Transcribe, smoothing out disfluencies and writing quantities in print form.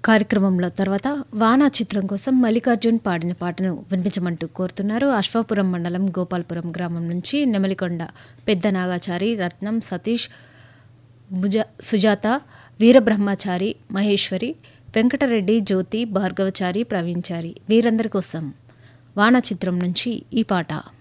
కార్యక్రమంలో తర్వాత వానా చిత్రం కోసం మల్లికార్జున్ పాడిన పాటను వినిపించమంటూ కోరుతున్నారు. అశ్వాపురం మండలం గోపాల్పురం గ్రామం నుంచి నెమలికొండ పెద్ద నాగాచారి, రత్నం, సతీష్, సుజాత, వీరబ్రహ్మచారి, మహేశ్వరి, వెంకటరెడ్డి, జ్యోతి, భార్గవచారి, ప్రవీణ్చారి వీరందరి కోసం వానా చిత్రం నుంచి ఈ పాట.